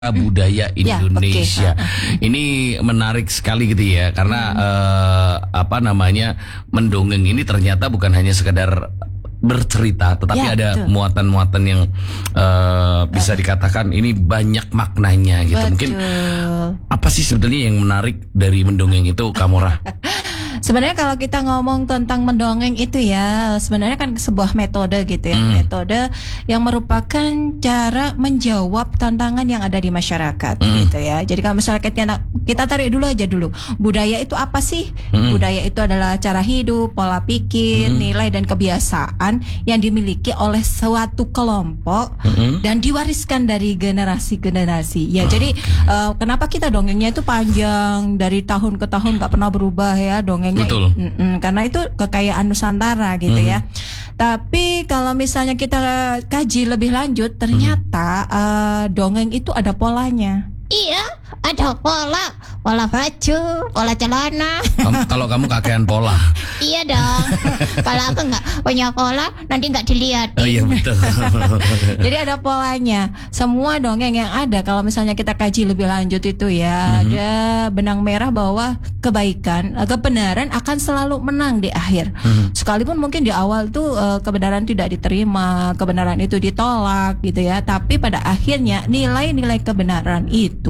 budaya Indonesia. Okay. Ini menarik sekali gitu ya, karena mendongeng ini ternyata bukan hanya sekedar bercerita, tetapi ada muatan-muatan yang bisa dikatakan ini banyak maknanya gitu. Betul. Mungkin apa sih sebetulnya yang menarik dari mendongeng itu, Kamora? Sebenarnya kalau kita ngomong tentang mendongeng itu ya, sebenarnya kan sebuah metode gitu ya, metode yang merupakan cara menjawab tantangan yang ada di masyarakat gitu ya. Jadi kalau misalnya kita tarik dulu aja budaya itu apa sih? Budaya itu adalah cara hidup, pola pikir, nilai dan kebiasaan yang dimiliki oleh suatu kelompok dan diwariskan dari generasi ke generasi. Ya, jadi kenapa kita dongengnya itu panjang dari tahun ke tahun nggak pernah berubah ya dongengnya. Betul. Karena itu kekayaan Nusantara gitu ya. Tapi kalau misalnya kita kaji lebih lanjut, ternyata dongeng itu ada polanya. Iya, ada pola baju, pola celana. Kalau kamu kakean pola. Iya dong. Kalau aku nggak punya pola, nanti nggak dilihat. Oh iya betul. Jadi ada polanya. Semua dongeng yang ada, kalau misalnya kita kaji lebih lanjut itu ya, ada benang merah bahwa kebaikan, kebenaran akan selalu menang di akhir. Sekalipun mungkin di awal tuh kebenaran tidak diterima, kebenaran itu ditolak gitu ya. Tapi pada akhirnya nilai-nilai kebenaran itu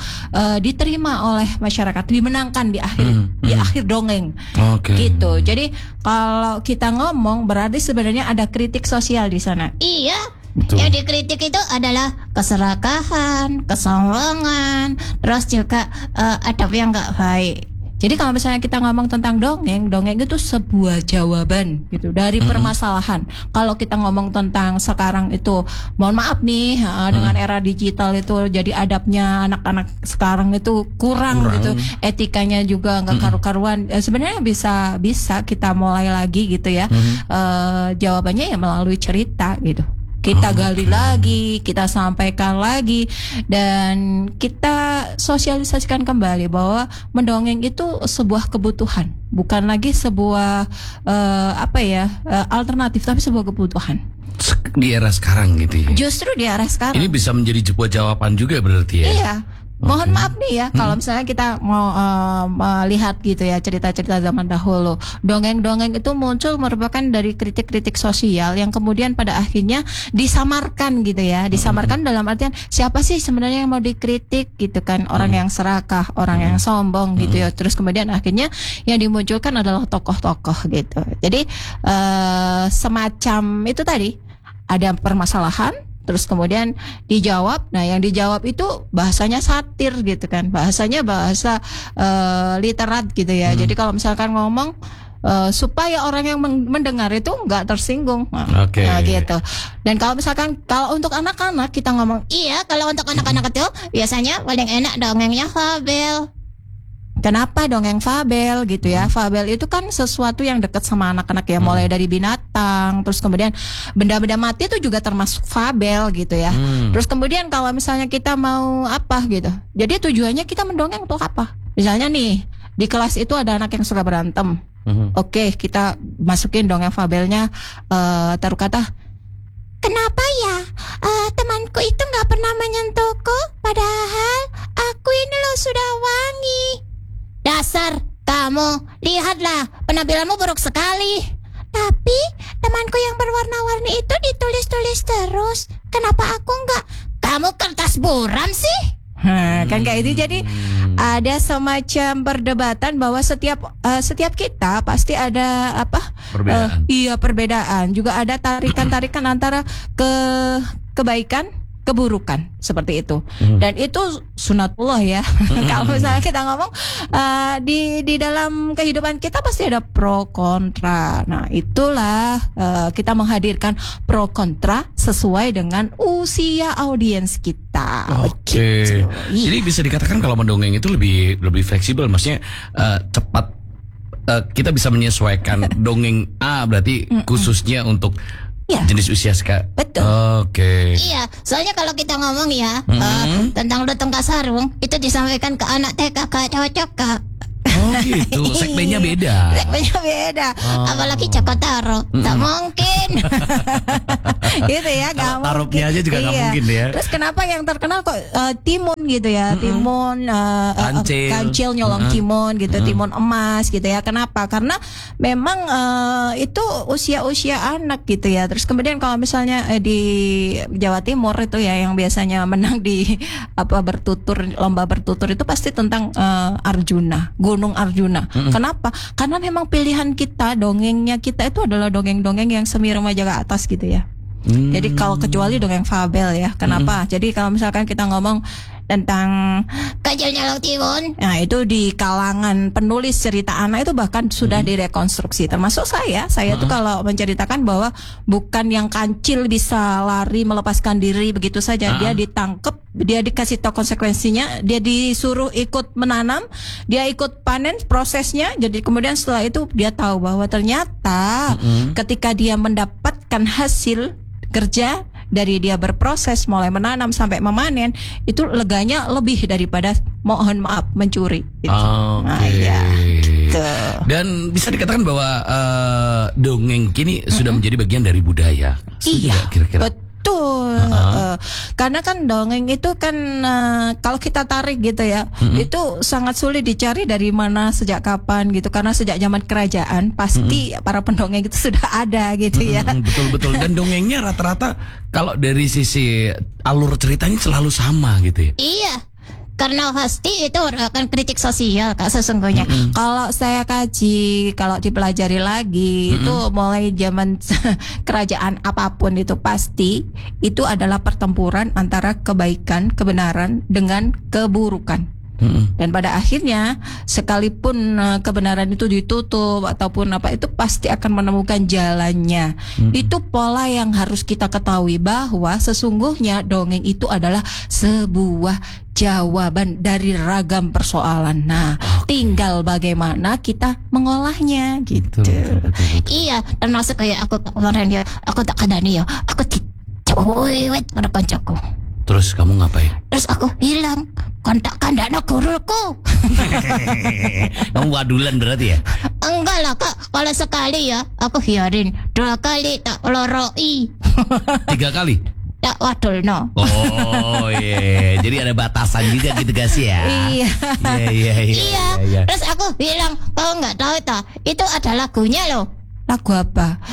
diterima oleh masyarakat, dimenangkan di akhir dongeng. Gitu. Jadi kalau kita ngomong berarti sebenarnya ada kritik sosial di sana. Iya. Betul. Yang dikritik itu adalah keserakahan, kesombongan, terus juga adab yang nggak baik. Jadi kalau misalnya kita ngomong tentang dongeng itu sebuah jawaban gitu dari permasalahan. Kalau kita ngomong tentang sekarang itu, mohon maaf nih, dengan era digital itu jadi adabnya anak-anak sekarang itu kurang. Gitu, etikanya juga nggak karu-karuan. Sebenarnya bisa kita mulai lagi gitu ya. Jawabannya ya melalui cerita gitu. Kita gali lagi, kita sampaikan lagi, dan kita sosialisasikan kembali bahwa mendongeng itu sebuah kebutuhan, bukan lagi sebuah alternatif, tapi sebuah kebutuhan. Di era sekarang gitu ya. Justru di era sekarang. Ini bisa menjadi sebuah jawaban juga berarti ya. Iya. Mohon maaf nih ya, kalau misalnya kita mau melihat gitu ya cerita-cerita zaman dahulu, dongeng-dongeng itu muncul merupakan dari kritik-kritik sosial yang kemudian pada akhirnya disamarkan gitu ya, disamarkan dalam artian siapa sih sebenarnya yang mau dikritik gitu kan, orang yang serakah, orang yang sombong gitu ya, terus kemudian akhirnya yang dimunculkan adalah tokoh-tokoh gitu. Jadi semacam itu tadi, ada permasalahan, terus kemudian dijawab. Nah, yang dijawab itu bahasanya satir gitu kan, bahasanya bahasa literat gitu ya. Jadi kalau misalkan ngomong supaya orang yang mendengar itu nggak tersinggung, nah gitu. Dan kalau misalkan kalau untuk anak-anak kita ngomong, iya, kalau untuk anak-anak kecil biasanya paling enak dongengnya fabel. Kenapa dongeng fabel gitu ya? Fabel itu kan sesuatu yang dekat sama anak-anak ya, mulai dari binatang, terus kemudian benda-benda mati itu juga termasuk fabel gitu ya. Terus kemudian kalau misalnya kita mau apa gitu, jadi tujuannya kita mendongeng untuk apa? Misalnya nih, di kelas itu ada anak yang suka berantem. Oke, kita masukin dongeng fabelnya, taruh kata, kenapa ya temanku itu nggak pernah menyentuhku, padahal aku ini loh sudah wangi. Dasar kamu, lihatlah penampilanmu buruk sekali. Tapi temanku yang berwarna-warni itu ditulis-tulis terus. Kenapa aku enggak? Kamu kertas buram sih? Kan kayak itu. Jadi ada semacam perdebatan bahwa setiap kita pasti ada perbedaan. Perbedaan. Juga ada tarikan-tarikan antara kebaikan, keburukan, seperti itu. Dan itu sunatullah ya. Kalau misalnya kita ngomong di dalam kehidupan kita pasti ada pro kontra. Nah, itulah kita menghadirkan pro kontra sesuai dengan usia audiens kita. Oke. Jadi bisa dikatakan kalau mendongeng itu lebih fleksibel, maksudnya cepat. Kita bisa menyesuaikan dongeng A berarti khususnya untuk jenis usia sekarang. Betul. Oke. Iya, soalnya kalau kita ngomong ya tentang Lutung Kasarung itu disampaikan ke anak TK gak cocok, Kak. Oh gitu, segmennya beda. Segmennya beda. Apalagi Joko Taro, tak mungkin. Gitu ya, nggak Kalau tarupnya mungkin. aja juga nggak mungkin ya. Terus kenapa yang terkenal kok timun gitu ya, timun, kancil nyolong timun gitu, timun emas gitu ya. Kenapa? Karena memang itu usia-usia anak gitu ya. Terus kemudian kalau misalnya di Jawa Timur itu ya yang biasanya menang di lomba bertutur itu pasti tentang Arjuna, Gunung Arjuna. Kenapa? Karena memang pilihan kita, dongengnya kita itu adalah dongeng-dongeng yang semi remaja ke atas gitu ya. Jadi kalau kecuali dongeng fabel ya. Kenapa? Jadi kalau misalkan kita ngomong tentang Kancil nyolong timun. nah itu di kalangan penulis cerita anak itu bahkan sudah direkonstruksi. Termasuk saya tuh kalau menceritakan bahwa bukan yang kancil bisa lari melepaskan diri begitu saja. Dia ditangkap, dia dikasih tahu konsekuensinya, dia disuruh ikut menanam, dia ikut panen prosesnya. Jadi kemudian setelah itu dia tahu bahwa ternyata ketika dia mendapatkan hasil kerja dari dia berproses mulai menanam sampai memanen itu leganya lebih daripada mohon maaf mencuri gitu. Nah, ya, gitu. Dan bisa dikatakan bahwa dongeng kini sudah menjadi bagian dari budaya. Setuju Iya, nggak kira-kira? betul. Karena kan dongeng itu kan kalau kita tarik gitu ya, itu sangat sulit dicari dari mana sejak kapan gitu. Karena sejak zaman kerajaan pasti para pendongeng itu sudah ada gitu ya. Betul. Dan dongengnya rata-rata kalau dari sisi alur ceritanya selalu sama gitu ya. Iya, karena pasti itu akan kritik sosial Kak sesungguhnya. Kalau saya kaji, kalau dipelajari lagi itu mulai zaman kerajaan apapun itu pasti itu adalah pertempuran antara kebaikan, kebenaran dengan keburukan. Dan pada akhirnya sekalipun kebenaran itu ditutup ataupun apa itu pasti akan menemukan jalannya. Itu pola yang harus kita ketahui bahwa sesungguhnya dongeng itu adalah sebuah jawaban dari ragam persoalan. Nah, tinggal bagaimana kita mengolahnya gitu. Iya, termasuk kayak aku kemarin ya, aku tak kadani ya, aku dicuit pada kancaku. Terus kamu ngapain? Terus aku hilang kontak kandana guruku. Kamu wadulan berarti ya? Enggak lah Kak, kalau sekali ya aku biarin, 2 kali tak loroi. 3 kali? Tak wadul no. Oh iya, jadi ada batasan juga gitu guys ya. Iya. Iya. Terus aku bilang, kau nggak tahu tak? Itu ada lagunya loh. Lagu apa?